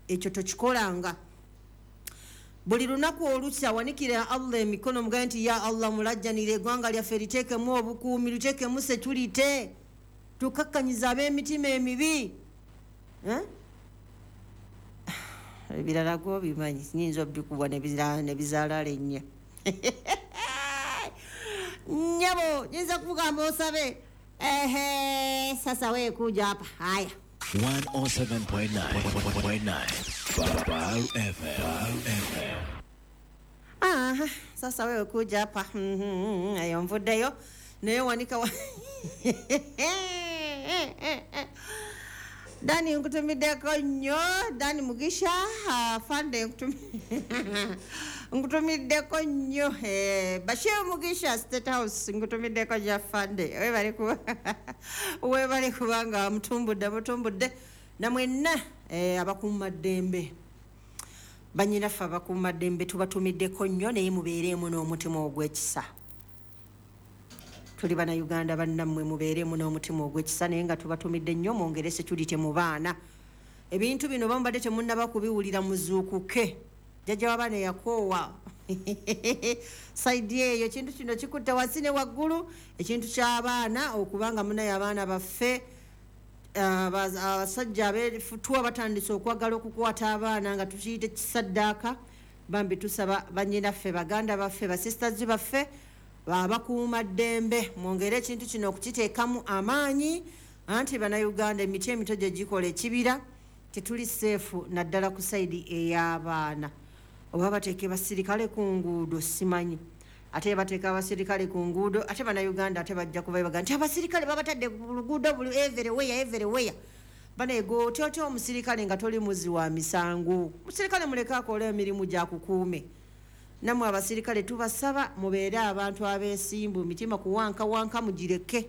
ekyo tokikolanga. Buli lunaku olutya wanikira Allah emikono mugaye nti ya Allah mulajjanire eggwanga lyaffe liteekemu obukuumi luteekemu security tukakkanyiza ab'emitima emibi. Ebirala gwo bimanyi nyinza obikubwa ne bizaala lennya. Nyabo nyinza kugamba osabe sasa wewe kuja hapa. Haya 107.9 Baru FM. Sasa wewe kuja hapa ayo mvudeyo naye wanika Dani nkutumideko nnyo Dani Mugisha afande nkutumideko nnyo Bashir Mugisha State House nkutumideko ja afande we bali kubanga mutumbudde namwenna abakumadembe banyina fa abakumadembe tubatumiddeko nnyo naye mubeeremu n'omutima ogw'ekisa. Tuli bana Uganda bannammwe mubeeremu n'omutima ogw'ekisa naye nga tubatumidde nnyo mwongere security mu baana. Ebintu bino bambadde temunnaba kubiwulira muzuukuke. Jjajja w'abaana yakoowa. Saidi eyo ekintu kino kikutte wansi ne waggulu ekintu ky'abaana okubanga munaye abaana baffe abasajja abeefutuwa batandise okwagala okukwata abaana nga tukiyite kisaddaaka bambi tusaba bannyinaffe baganda baffe basisters baffe babakuuma ddembe mwongere ekintu kino okukiteekamu amaanyi anti bannayuganda emiti emito gye gikola ekibira tetuli seefu naddala ku saidi ey'abaana. Oba bateeke basirikale ku nguudo simanyi ate bateeka abasirikale ku nguudo ate bannayuganda ate bajja kuba baga nti abasirikale babatadde ku luguudo buli everywhere baneego otyo omusirikale nga toli muzi wa misango. Musirikale muleke akola emirimu gya kukuume. Namwe abasirikale tubasaba mubeere abantu abeesimbu mitima kuwanka mugireke.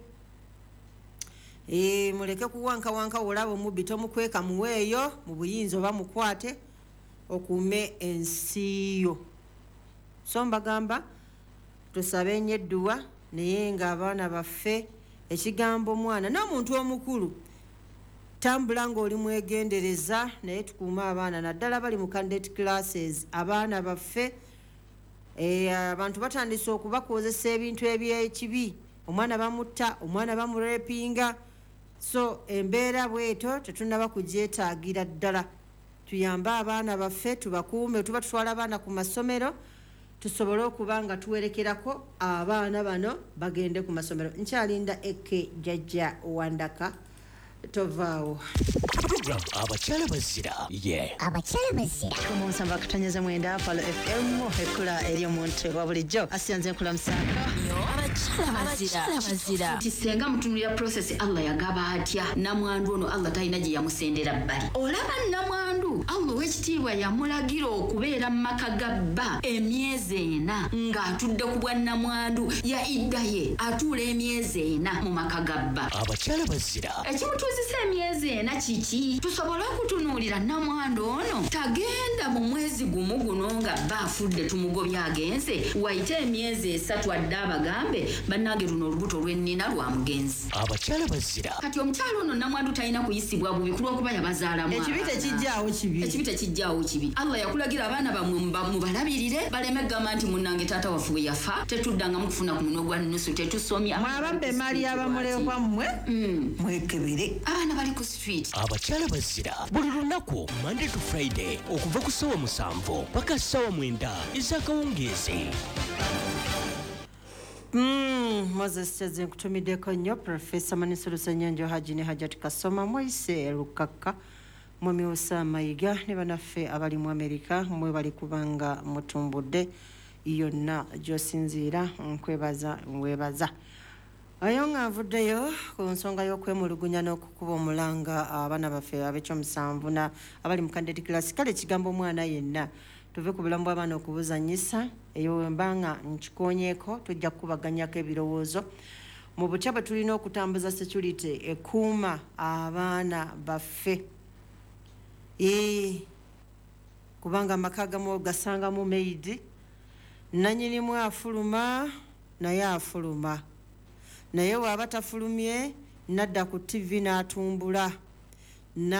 Muleke kuwanka olaba omubbi tomukweka muweeyo mu buyinza oba mukwate okuume ensiyo. So mbagamba tusabe nnyo edduwa naye nga abaana baffe ekigambo mwana n'omuntu omukulu tambula ng'oli mwegendereza naye tukuuma abaana naddala bali mu candidate classes. Abaana baffe abantu batandise okubakozesa ebintu eby'ekibi. Omwana bamutta, omwana bamurepinga. So embeera bweto tetunnaba kugyetaagira ddala. Tuyambe abaana baffe tubakuume tuba tutwala abaana ku masomero tusobole okuba nga tuwerekerako abaana bano bagende ku masomero. Nkyalinda Eke Jajja Wandaka tovaawo. Program abakyala bazira abakyala bazira kumusamba kutanyaza mwenda Palo FM ekula eri omuntu wa bulijjo asiyanze enkula musaka abakyala bazira tisenga mutunulira process Allah yagaba atya namwandu ono Allah talina gye yamusendera bbali. Olaba namwandu Allah w'ekitiibwa yamulagira okubeera mu maka ga bba emyezi 4 ng'atudde ku bwa namwandu ya iddaye atuula emyezi 4 mu maka ga bba. abakyala bazira Ekimutuuzisa emyezi 4 kiki? Tusobole okutunuulira namwandu ono tagenda mu mwezi gumu guno nga bba afudde tumugobye agenze wayite emyezi 3 adde abagambe bannange luno olubuto lw'ennina lwa mugenzi. abakyala bazira Kati omukyalo ono namwandu talina kuyisibwa bubi kulw'okuba yabazaalamu. ekibi tekijjaawo kibi. Allah yakulagira abaana bamwe mubalabirire baleme gamba nti munnange taata waffe bwe yafa tetuddanga mukufuna ku muno gwa nusu tetusomya. Mwabambe emaali y'abamulekwa mmwe mwekebere. Abaana bali ku street. abakyala bazira buli lunaku Monday to Friday okuva ku ssaawa 7 paka ssaawa 9 ez'akawungeezi. Moses Chaze nkutumiddeko nnyo Professor Manisolo Ssenyanjo Haji ne Hajati Kasoma Moise Lukaka Mwamiusa Mayiga ne banaffe abali mu Amerika mwe bali kubanga mutumbudde yonna gy'osinziira nkwebaza. Ayo ng'avuddeyo ku nsonga y'okwemulugunya n'okukuba omulanga abaana baffe ab'ekyomusanvu abali mu candidate class. Kale ekigambo omwana yenna tuve ku bulamu bw'abaana okubuzanyisa eyo mbanga nkikoonyeeko tujja kukubaganyako ebirowoozo mu butya bwe tulina okutambuza security ekuuma abaana baffe. Kubanga amaka agamu gasangamu maidi nannyinimu afuluma naye afuluma naye bw'aba tafulumye nadda ku TV n'atumbula